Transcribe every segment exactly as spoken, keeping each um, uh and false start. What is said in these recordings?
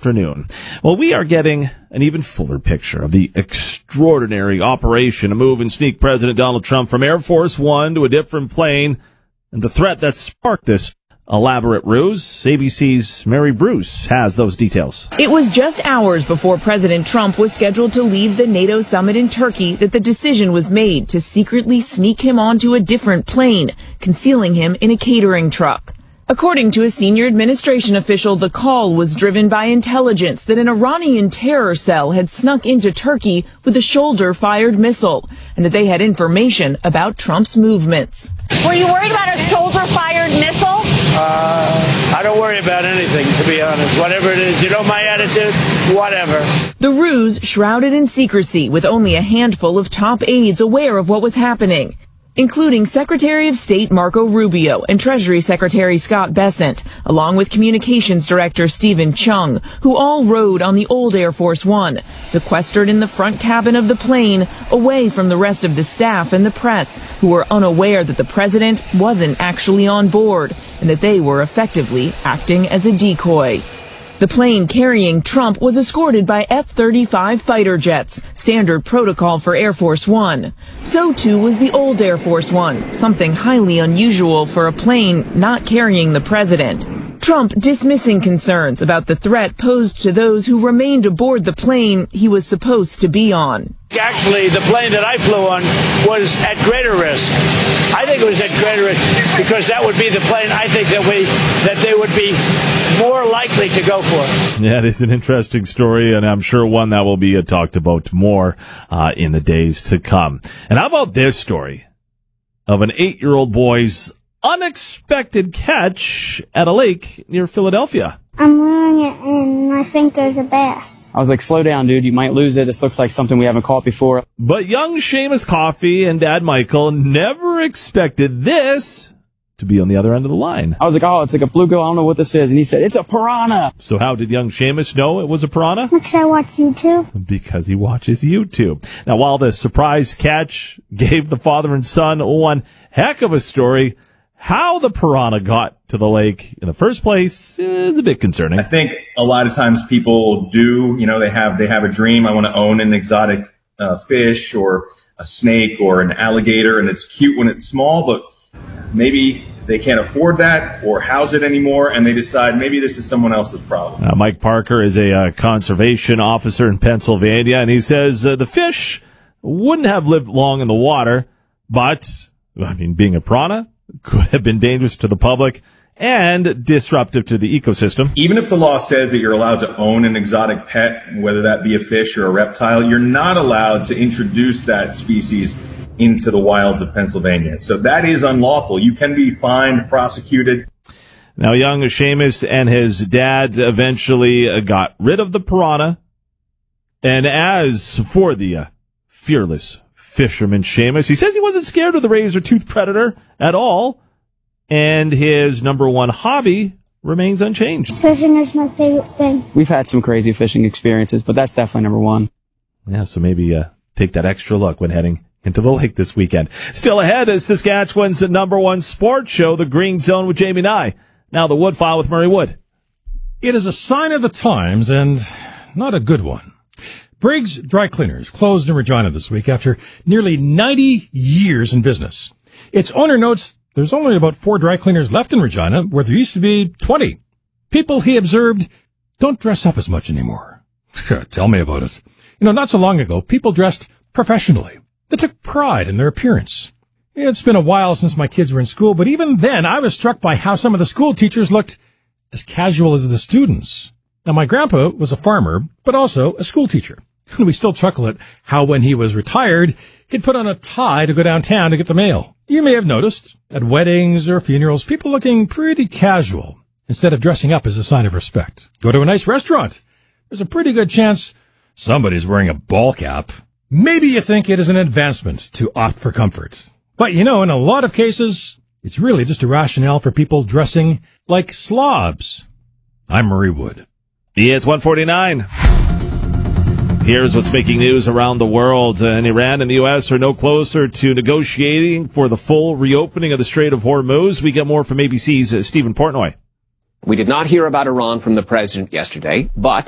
afternoon. Well, we are getting an even fuller picture of the extraordinary operation to move and sneak President Donald Trump from Air Force One to a different plane, and the threat that sparked this elaborate ruse. A B C's Mary Bruce has those details. It was just hours before President Trump was scheduled to leave the NATO summit in Turkey that the decision was made to secretly sneak him onto a different plane, concealing him in a catering truck. According to a senior administration official, the call was driven by intelligence that an Iranian terror cell had snuck into Turkey with a shoulder-fired missile, and that they had information about Trump's movements. Were you worried about a shoulder-fired missile? Uh, I don't worry about anything, to be honest. Whatever it is, you know my attitude? Whatever. The ruse shrouded in secrecy, with only a handful of top aides aware of what was happening, including Secretary of State Marco Rubio and Treasury Secretary Scott Bessent, along with Communications Director Stephen Chung, who all rode on the old Air Force One, sequestered in the front cabin of the plane, away from the rest of the staff and the press, who were unaware that the president wasn't actually on board, and that they were effectively acting as a decoy. The plane carrying Trump was escorted by F thirty-five fighter jets, standard protocol for Air Force One. So too was the old Air Force One, something highly unusual for a plane not carrying the president. Trump dismissing concerns about the threat posed to those who remained aboard the plane he was supposed to be on. Actually, the plane that I flew on was at greater risk. I think it was at greater risk because that would be the plane I think that we that they would be more likely to go for. Yeah, it is an interesting story, and I'm sure one that will be uh, talked about more uh, in the days to come. And how about this story of an eight-year-old boy's unexpected catch at a lake near Philadelphia? I'm reeling it, and I think there's a bass. I was like, slow down, dude. You might lose it. This looks like something we haven't caught before. But young Seamus Coffey and Dad Michael never expected this to be on the other end of the line. I was like, oh, it's like a bluegill. I don't know what this is. And he said, it's a piranha. So how did young Seamus know it was a piranha? Because I watch YouTube. Because he watches YouTube. Now, while the surprise catch gave the father and son one heck of a story, how the piranha got to the lake in the first place is a bit concerning. I think a lot of times people do, you know, they have, they have a dream. I want to own an exotic uh, fish or a snake or an alligator, and it's cute when it's small, but maybe they can't afford that or house it anymore, and they decide maybe this is someone else's problem. Uh, Mike Parker is a uh, conservation officer in Pennsylvania, and he says uh, the fish wouldn't have lived long in the water, but, I mean, being a piranha could have been dangerous to the public and disruptive to the ecosystem. Even if the law says that you're allowed to own an exotic pet, whether that be a fish or a reptile, you're not allowed to introduce that species into the wilds of Pennsylvania. So that is unlawful. You can be fined, prosecuted. Now, young Seamus and his dad eventually got rid of the piranha. And as for the uh, fearless fisherman Seamus, he says he wasn't scared of the razor-toothed predator at all. And his number one hobby remains unchanged. Fishing is my favorite thing. We've had some crazy fishing experiences, but that's definitely number one. Yeah, so maybe uh, take that extra look when heading into the lake this weekend. Still ahead is Saskatchewan's number one sports show, The Green Zone with Jamie Nye. Now the Wood File with Murray Wood. It is a sign of the times and not a good one. Briggs Dry Cleaners closed in Regina this week after nearly ninety years in business. Its owner notes there's only about four dry cleaners left in Regina, where there used to be twenty. People, he observed, don't dress up as much anymore. Tell me about it. You know, not so long ago, people dressed professionally. They took pride in their appearance. It's been a while since my kids were in school, but even then, I was struck by how some of the school teachers looked as casual as the students. Now, my grandpa was a farmer, but also a school teacher. And we still chuckle at how when he was retired, he'd put on a tie to go downtown to get the mail. You may have noticed, at weddings or funerals, people looking pretty casual instead of dressing up as a sign of respect. Go to a nice restaurant. There's a pretty good chance somebody's wearing a ball cap. Maybe you think it is an advancement to opt for comfort. But, you know, in a lot of cases, it's really just a rationale for people dressing like slobs. I'm Murray Wood. Yeah, it's one forty-nine. Here's what's making news around the world. Uh, and Iran and the U S are no closer to negotiating for the full reopening of the Strait of Hormuz. We get more from A B C's uh, Stephen Portnoy. We did not hear about Iran from the president yesterday, but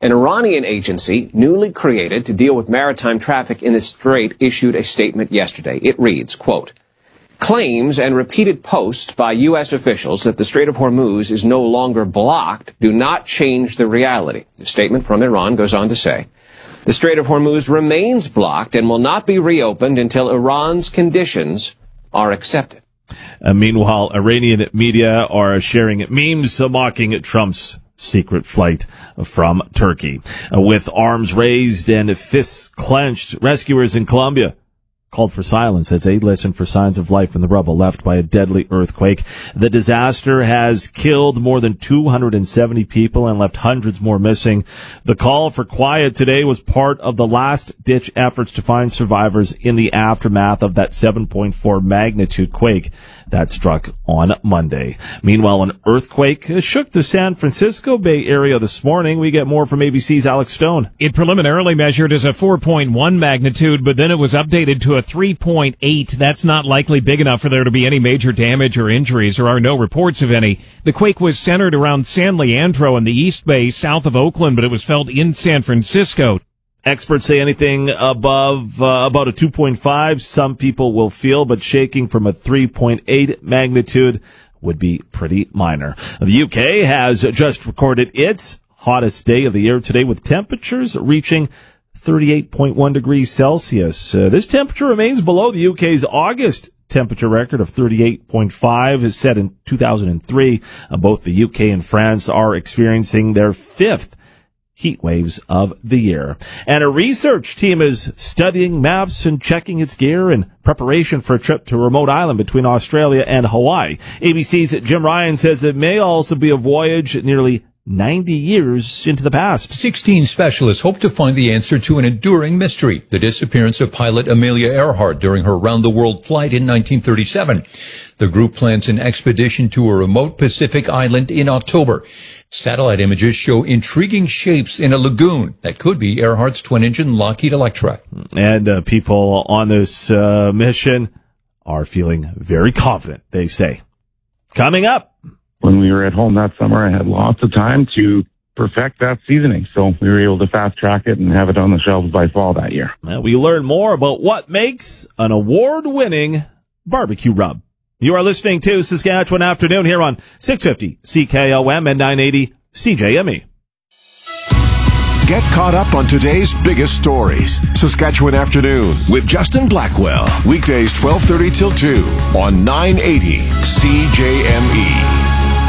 An Iranian agency newly created to deal with maritime traffic in the Strait issued a statement yesterday. It reads, quote, claims and repeated posts by U S officials that the Strait of Hormuz is no longer blocked do not change the reality. The statement from Iran goes on to say, the Strait of Hormuz remains blocked and will not be reopened until Iran's conditions are accepted. Uh, meanwhile, Iranian media are sharing memes mocking Trump's secret flight from Turkey. Uh, with arms raised and fists clenched, rescuers in Colombia called for silence as they listen for signs of life in the rubble left by a deadly earthquake. The disaster has killed more than two hundred seventy people and left hundreds more missing. The call for quiet today was part of the last-ditch efforts to find survivors in the aftermath of that seven point four magnitude quake that struck on Monday. Meanwhile, an earthquake shook the San Francisco Bay Area this morning. We get more from A B C's Alex Stone. It preliminarily measured as a four point one magnitude, but then it was updated to a three point eight. That's not likely big enough for there to be any major damage or injuries. There are no reports of any. The quake was centered around San Leandro in the East Bay, south of Oakland, but it was felt in San Francisco. Experts say anything above uh, about a two point five, some people will feel, but shaking from a three point eight magnitude would be pretty minor. The U K has just recorded its hottest day of the year today with temperatures reaching thirty-eight point one degrees Celsius. Uh, this temperature remains below the U K's August temperature record of thirty-eight point five, is set in two thousand three. Uh, both the U K and France are experiencing their fifth heat waves of the year. And a research team is studying maps and checking its gear in preparation for a trip to a remote island between Australia and Hawaii. A B C's Jim Ryan says it may also be a voyage nearly ninety years into the past. sixteen specialists hope to find the answer to an enduring mystery, the disappearance of pilot Amelia Earhart during her round-the-world flight in nineteen thirty-seven. The group plans an expedition to a remote Pacific island in October. Satellite images show intriguing shapes in a lagoon that could be Earhart's twin-engine Lockheed Electra. And uh, people on this uh, mission are feeling very confident, they say. Coming up. When we were at home that summer, I had lots of time to perfect that seasoning. So we were able to fast track it and have it on the shelves by fall that year. Well, we learn more about what makes an award-winning barbecue rub. You are listening to Saskatchewan Afternoon here on six fifty C K O M and nine eighty C J M E. Get caught up on today's biggest stories. Saskatchewan Afternoon with Justin Blackwell. Weekdays twelve thirty till two on nine eighty C J M E.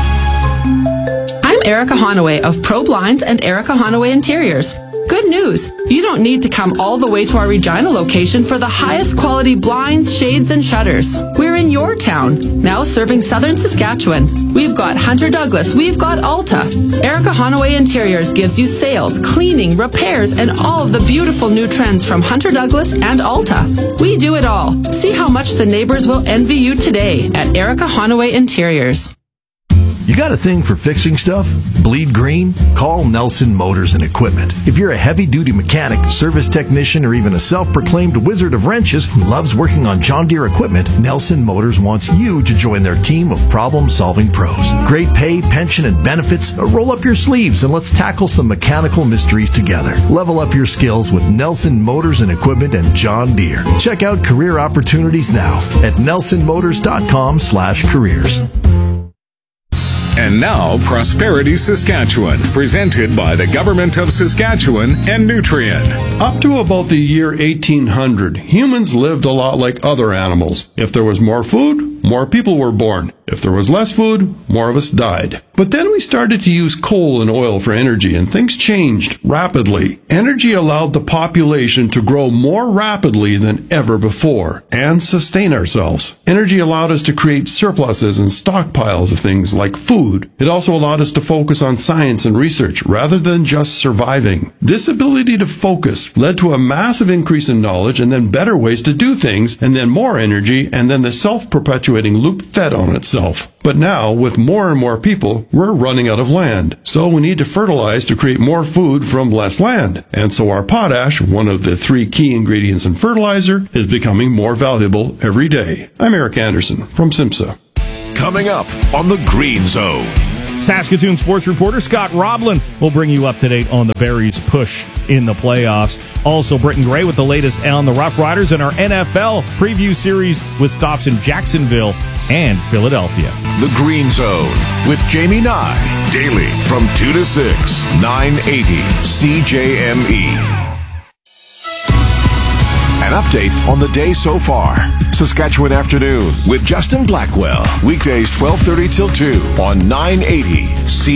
I'm Erica Honaway of Pro Blinds and Erica Honaway Interiors. Good news! You don't need to come all the way to our Regina location for the highest quality blinds, shades, and shutters. We're in your town, now serving southern Saskatchewan. We've got Hunter Douglas, we've got Alta. Erica Honaway Interiors gives you sales, cleaning, repairs, and all of the beautiful new trends from Hunter Douglas and Alta. We do it all. See how much the neighbors will envy you today at Erica Honaway Interiors. You got a thing for fixing stuff? Bleed green? Call Nelson Motors and Equipment. If you're a heavy-duty mechanic, service technician, or even a self-proclaimed wizard of wrenches who loves working on John Deere equipment, Nelson Motors wants you to join their team of problem-solving pros. Great pay, pension, and benefits? Roll up your sleeves and let's tackle some mechanical mysteries together. Level up your skills with Nelson Motors and Equipment and John Deere. Check out career opportunities now at nelsonmotors.com slash careers. And now, Prosperity Saskatchewan, presented by the Government of Saskatchewan and Nutrien. Up to about the year eighteen hundred, humans lived a lot like other animals. If there was more food, more people were born. If there was less food, more of us died. But then we started to use coal and oil for energy, and things changed rapidly. Energy allowed the population to grow more rapidly than ever before and sustain ourselves. Energy allowed us to create surpluses and stockpiles of things like food. It also allowed us to focus on science and research rather than just surviving. This ability to focus led to a massive increase in knowledge and then better ways to do things, and then more energy, and then the self-perpetuating loop fed on itself. But now, with more and more people, we're running out of land. So we need to fertilize to create more food from less land. And so our potash, one of the three key ingredients in fertilizer, is becoming more valuable every day. I'm Eric Anderson from SIMSA. Coming up on the Green Zone. Saskatoon sports reporter Scott Roblin will bring you up to date on the Berries' push in the playoffs. Also, Britton Gray with the latest on the Rough Riders and our N F L preview series with stops in Jacksonville and Philadelphia. The Green Zone with Jamie Nye. Daily from two to six, nine eighty C J M E. An update on the day so far. Saskatchewan Afternoon with Justin Blackwell. Weekdays twelve thirty till two on nine eighty C J M E.